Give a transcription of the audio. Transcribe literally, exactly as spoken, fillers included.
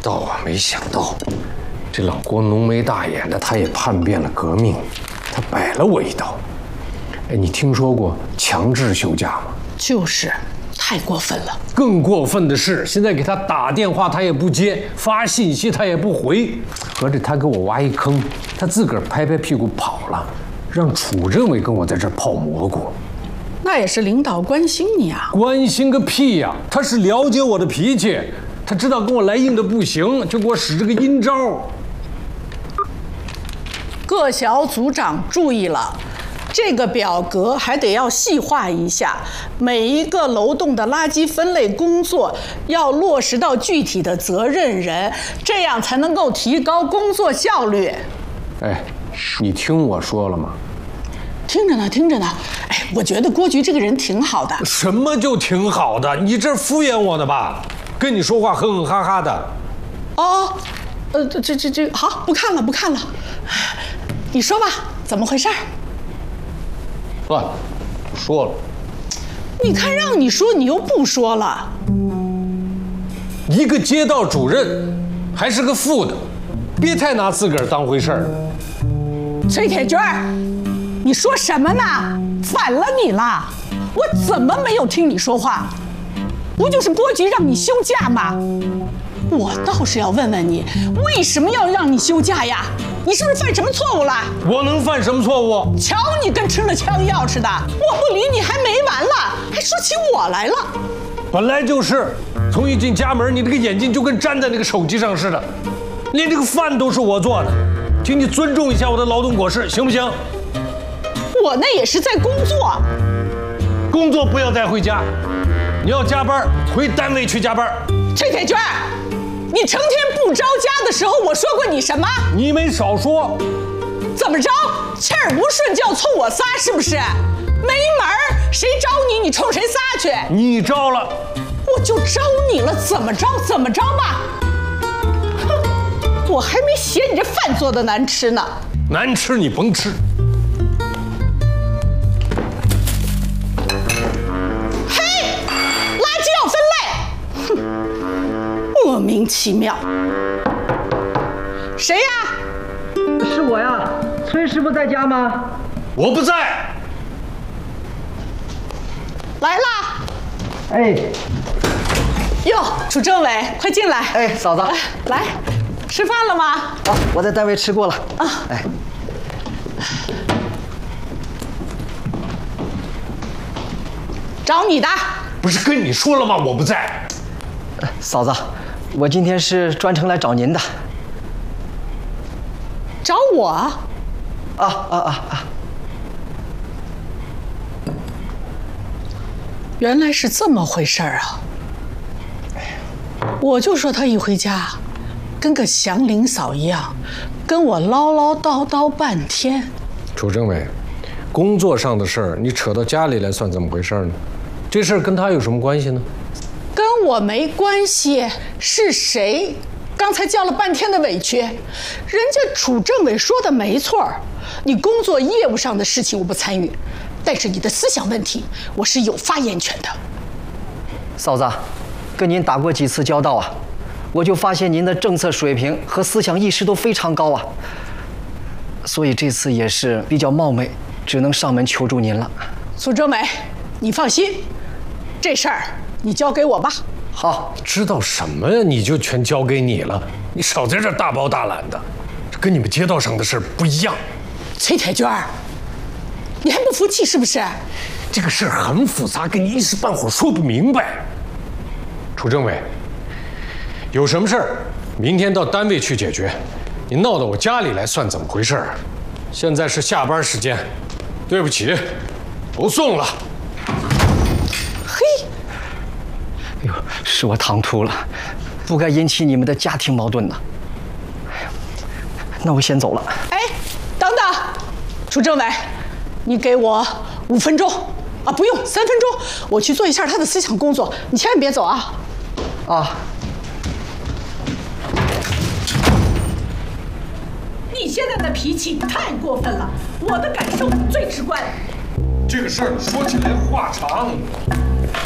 到啊，没想到，这老郭浓眉大眼的，他也叛变了革命，他摆了我一道。哎，你听说过强制休假吗？ 就是，太过分了。 更过分的是，现在给他打电话他也不接，发信息他也不回，合着他给我挖一坑，他自个儿拍拍屁股跑了，让楚政委跟我在这儿泡蘑菇。 那也是领导关心你啊。 关心个屁呀！他是了解我的脾气，他知道跟我来硬的不行，就给我使这个阴招。 各小组长注意了，这个表格还得要细化一下，每一个楼栋的垃圾分类工作要落实到具体的责任人，这样才能够提高工作效率。 哎，你听我说了吗？ 听着呢，听着呢。哎，我觉得郭局这个人挺好的。 什么就挺好的？你这敷衍我的吧？跟你说话哼哼哈哈的。 哦，呃，这这这这，好，不看了，不看了。你说吧，怎么回事？ 算了，不说了。 你看，让你说，你又不说了。 一个街道主任，还是个副的，别太拿自个儿当回事儿。 崔铁军儿，你说什么呢？反了你了！我怎么没有听你说话？不就是郭局让你休假吗？我倒是要问问你，为什么要让你休假呀？你是不是犯什么错误了？ 我能犯什么错误？ 瞧你跟吃了枪药似的！我不理你还没完了，还说起我来了。 本来就是，从一进家门，你这个眼睛就跟粘在那个手机上似的，连这个饭都是我做的，请你尊重一下我的劳动果实，行不行？ 我那也是在工作， 工作不要带回家，你要加班回单位去加班。 崔铁军，你成天不着家的时候，我说过你什么？ 你没少说。 怎么着？气儿不顺就要冲我撒是不是？没门儿！谁招你，你冲谁撒去？ 你招了， 我就招你了，怎么着怎么着吧。哼，我还没嫌你这饭做的难吃呢。 难吃你甭吃。莫名其妙，谁呀？ 是我呀，崔师傅在家吗？ 我不在。 来啦！ 哎， 哟，楚政委，快进来！ 哎，嫂子， 来，吃饭了吗？ 啊，我在单位吃过了。啊，哎， 找你的。 不是跟你说了吗？我不在。 嫂子。我今天是专程来找您的。 找我？啊啊啊啊！ 原来是这么回事儿啊！我就说他一回家，跟个祥林嫂一样，跟我唠唠叨叨半天。 楚政委，工作上的事儿你扯到家里来算怎么回事呢？这事儿跟他有什么关系呢？ 跟我没关系，是谁？刚才叫了半天的委屈，人家楚政委说的没错，你工作业务上的事情我不参与，但是你的思想问题我是有发言权的。 嫂子，跟您打过几次交道啊，我就发现您的政策水平和思想意识都非常高啊，所以这次也是比较冒昧，只能上门求助您了。 楚政委，你放心，这事儿你交给我吧。 好， 知道什么呀？你就全交给你了，你少在这大包大揽的，这跟你们街道上的事不一样。 崔铁娟，你还不服气是不是？ 这个事儿很复杂，跟你一时半会儿说不明白。楚政委，有什么事儿，明天到单位去解决，你闹到我家里来算怎么回事儿？现在是下班时间，对不起，不送了。 嘿， 哎呦，是我唐突了，不该引起你们的家庭矛盾呢。那我先走了。 哎，等等，楚政委，你给我五分钟啊，不用三分钟，我去做一下他的思想工作，你千万别走啊。 啊。 你现在的脾气太过分了，我的感受最直观。 这个事儿说起来话长。